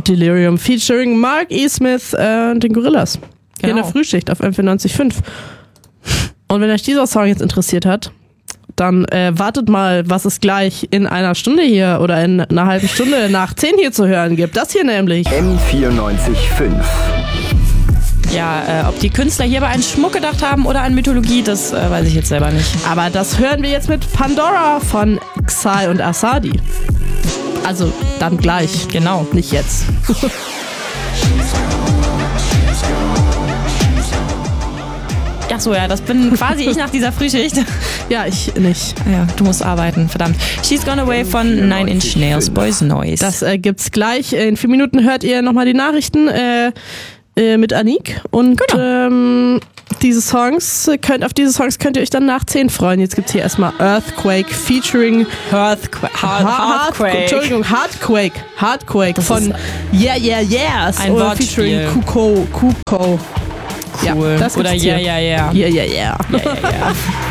Delirium featuring Mark E. Smith und den Gorillas. Hier in der Frühschicht auf M94.5. Und wenn euch dieser Song jetzt interessiert hat, dann wartet mal, was es gleich in einer Stunde hier oder in einer halben Stunde nach 10 hier zu hören gibt. Das hier nämlich. M94.5. Ja, ob die Künstler hierbei an Schmuck gedacht haben oder an Mythologie, das weiß ich jetzt selber nicht. Aber das hören wir jetzt mit Pandora von Psy und Asadi. Also dann gleich. Genau. Nicht jetzt. Ach so, ja, das bin quasi ich nach dieser Frühschicht. Ja, ich nicht. Ja, du musst arbeiten, verdammt. She's Gone Away von Nine Inch Nails, Boys Noise. Das gibt's gleich. In 4 Minuten hört ihr nochmal die Nachrichten mit Anik. Und Genau. auf diese Songs könnt ihr euch dann nach 10 freuen. Jetzt gibt's hier erstmal Earthquake featuring Heartquake von Yeah Yeah Yeahs. Ein Wortspiel. Featuring Kuko. Cool. Ja, das Oder gibt's Yeah hier. Yeah Yeah. Yeah Yeah Yeah. Yeah, yeah, yeah.